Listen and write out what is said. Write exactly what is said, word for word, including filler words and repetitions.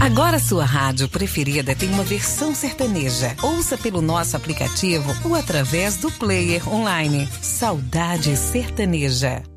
Agora sua rádio preferida tem uma versão sertaneja. Ouça pelo nosso aplicativo ou através do player online. Saudade Sertaneja.